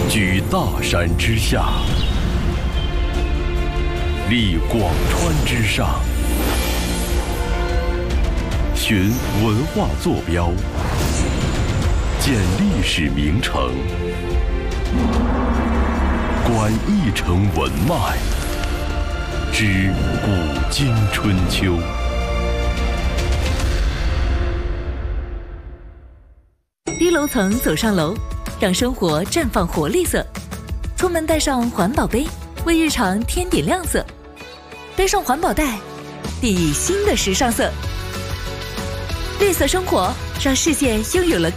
居大山之下，立广川之上，寻文化坐标，鉴历史名城，观一城文脉，知古今春秋。 低楼层走上楼，让生活绽放活力色。出门带上环保杯，为日常添点亮色。背上环保袋，定义新的时尚色。绿色生活，让世界拥有了